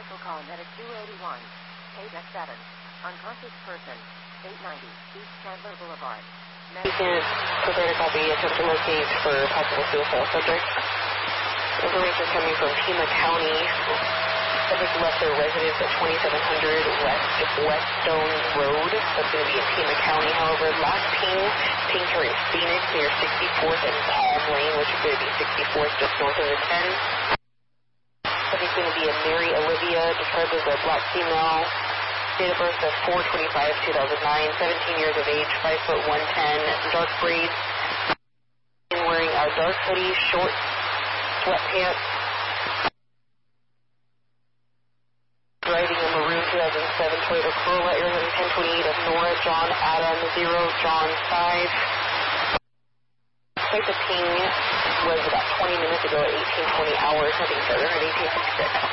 Special call medic 281. 8 at 7. Unconscious person. 890. East Chandler Boulevard. You can prepare to copy attempt to locate for possible suicidal subject. Information coming from Pima County. Subject left their residence at 2700 Weststone Road. That's going to be in Pima County. However, last ping here in Phoenix near 64th and Palm Lane, which is going to be 64th just north of the 10. Subject's going to be a Mary Olivia, described as a black female. Date of birth of 4/25/2009, 17 years of age, 5 foot 110, dark braids, wearing a dark hoodie, short sweatpants, driving a maroon 2007 Toyota Corolla, area 1028 of Nora, John Adam 0, John 5. Site the ping was about 20 minutes ago at 1820 hours, nothing further at 1866.